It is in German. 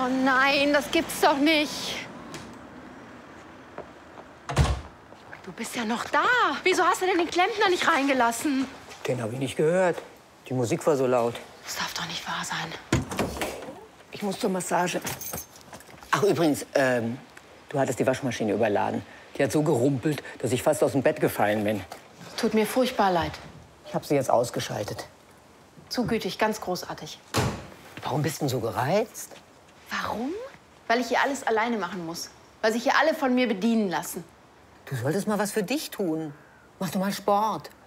Oh nein, das gibt's doch nicht. Du bist ja noch da. Wieso hast du denn den Klempner nicht reingelassen? Den habe ich nicht gehört. Die Musik war so laut. Das darf doch nicht wahr sein. Ich muss zur Massage. Ach, übrigens, du hattest die Waschmaschine überladen. Die hat so gerumpelt, dass ich fast aus dem Bett gefallen bin. Tut mir furchtbar leid. Ich habe sie jetzt ausgeschaltet. Zu gütig, ganz großartig. Warum bist du denn so gereizt? Warum? Weil ich hier alles alleine machen muss. Weil sich hier alle von mir bedienen lassen. Du solltest mal was für dich tun. Mach doch mal Sport.